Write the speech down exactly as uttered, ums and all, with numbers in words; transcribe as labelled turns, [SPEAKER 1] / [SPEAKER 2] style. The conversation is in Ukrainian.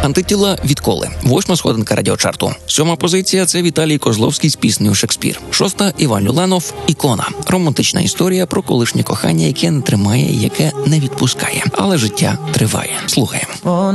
[SPEAKER 1] Антитіла відколи. Восьма сходинка радіочарту. Сьома позиція – це Віталій Козловський з піснею «Шекспір». Шоста – Іван Люленов «Ікона». Романтична історія про колишнє кохання, яке не тримає, яке не відпускає. Але життя триває. Слухаємо.